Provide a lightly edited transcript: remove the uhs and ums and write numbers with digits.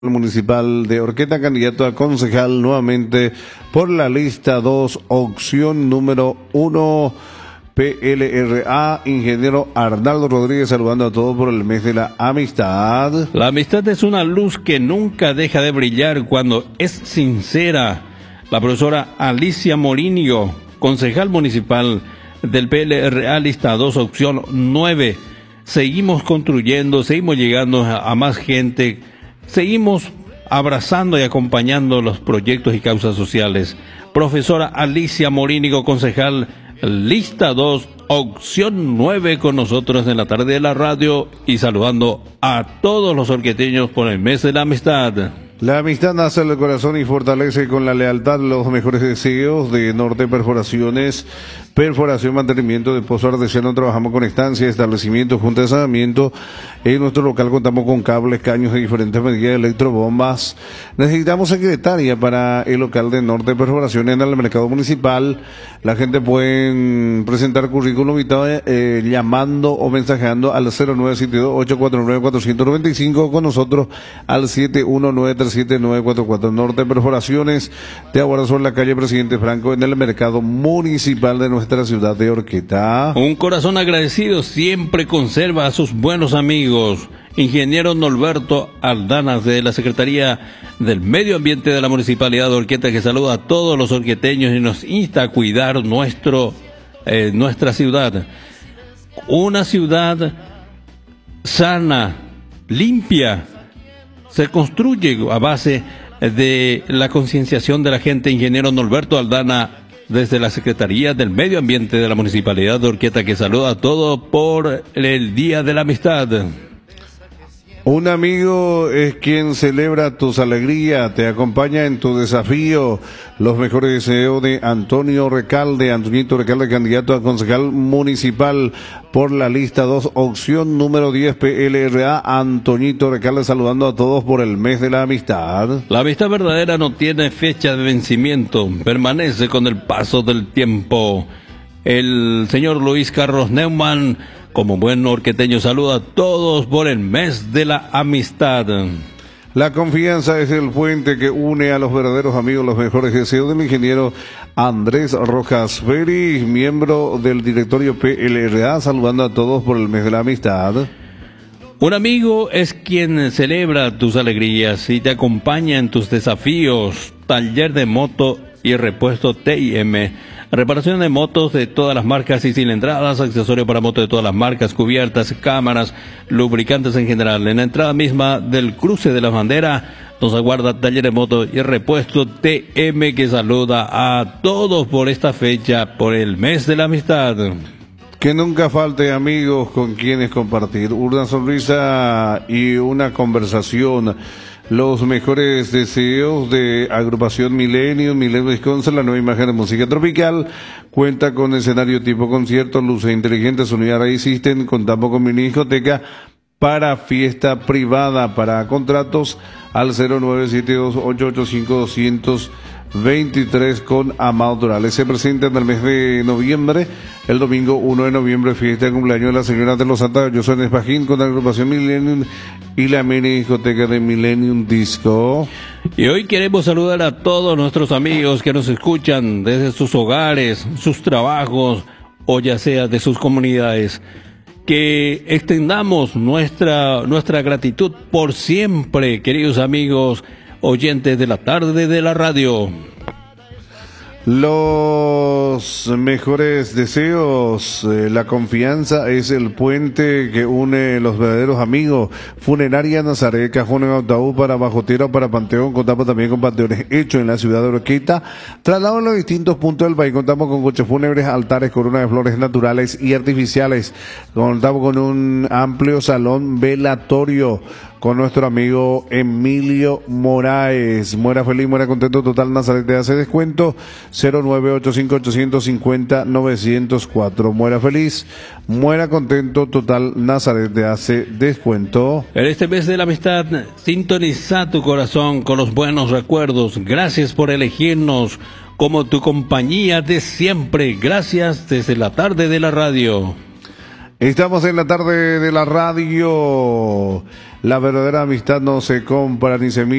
municipal de Orqueta, candidato a concejal nuevamente por la lista 2, opción número 1, PLRA, ingeniero Arnaldo Rodríguez, saludando a todos por el mes de la amistad. La amistad es una luz que nunca deja de brillar cuando es sincera. La profesora Alicia Molinio, concejal municipal del PLRA, lista 2, opción 9. Seguimos construyendo, seguimos llegando a más gente, seguimos abrazando y acompañando los proyectos y causas sociales. Profesora Alicia Molinio, concejal, lista 2, opción 9, con nosotros en la tarde de la radio y saludando a todos los orqueteños por el mes de la amistad. La amistad nace del corazón y fortalece con la lealtad los mejores deseos de Norte Perforaciones. Perforación, mantenimiento de pozo artesiano. Trabajamos con estancia, establecimiento, junta de saneamiento. En nuestro local contamos con cables, caños de diferentes medidas, electrobombas. Necesitamos secretaria para el local de Norte Perforaciones en el mercado municipal. La gente puede presentar currículum llamando o mensajeando al 0972-849-495, con nosotros al 719-37944. Norte Perforaciones te aguarda sobre la calle Presidente Franco en el mercado municipal de nuestra ciudad de Orqueta. Un corazón agradecido siempre conserva a sus buenos amigos. Ingeniero Norberto Aldana, de la Secretaría del Medio Ambiente de la Municipalidad de Orqueta, que saluda a todos los orqueteños y nos insta a cuidar nuestra ciudad. Una ciudad sana, limpia, se construye a base de la concienciación de la gente. Ingeniero Norberto Aldana, desde la Secretaría del Medio Ambiente de la Municipalidad de Orqueta, que saluda a todos por el Día de la Amistad. Un amigo es quien celebra tus alegrías, te acompaña en tu desafío. Los mejores deseos de Antonito Recalde, candidato a concejal municipal por la lista 2, opción número 10, PLRA. Antonito Recalde, saludando a todos por el mes de la amistad. La amistad verdadera no tiene fecha de vencimiento, permanece con el paso del tiempo. El señor Luis Carlos Neumann, como buen orqueteño, saluda a todos por el mes de la amistad. La confianza es el puente que une a los verdaderos amigos. Los mejores deseos del ingeniero Andrés Rojas Ferri, miembro del directorio PLRA, saludando a todos por el mes de la amistad. Un amigo es quien celebra tus alegrías y te acompaña en tus desafíos. Taller de moto y repuesto TIM. Reparación de motos de todas las marcas y cilindradas, accesorios para motos de todas las marcas, cubiertas, cámaras, lubricantes en general. En la entrada misma del cruce de la bandera nos aguarda Taller de moto y repuesto TM, que saluda a todos por esta fecha, por el mes de la amistad. Que nunca falte amigos con quienes compartir una sonrisa y una conversación. Los mejores deseos de agrupación Millennium Wisconsin, la nueva imagen de música tropical. Cuenta con escenario tipo concierto, luces inteligentes, sonido Array System. Contamos con mini discoteca para fiesta privada. Para contratos al 0972-885-223 con Amado Dorales. Se presenta en el mes de noviembre, el domingo 1 de noviembre, fiesta de cumpleaños de la señora de los Santos. Yo soy Espajín con la agrupación Millennium y la mini discoteca de Millennium Disco. Y hoy queremos saludar a todos nuestros amigos que nos escuchan desde sus hogares, sus trabajos o ya sea de sus comunidades. Que extendamos nuestra gratitud por siempre, queridos amigos oyentes de la tarde de la radio. Los mejores deseos, la confianza es el puente que une los verdaderos amigos. Funeraria Nazaret, cajón en ataúd para bajo tierra o para panteón. Contamos también con panteones hechos en la ciudad de Orqueta. Traslado en los distintos puntos del país. Contamos con coches fúnebres, altares, coronas de flores naturales y artificiales. Contamos con un amplio salón velatorio con nuestro amigo Emilio Moraes. Muera feliz, muera contento, total Nazaret te hace descuento. 0985-850-904. Muera feliz, muera contento, total Nazaret te hace descuento. En este mes de la amistad, sintoniza tu corazón con los buenos recuerdos. Gracias por elegirnos como tu compañía de siempre. Gracias desde la tarde de la radio. Estamos en la tarde de la radio. La verdadera amistad no se compra ni se mide.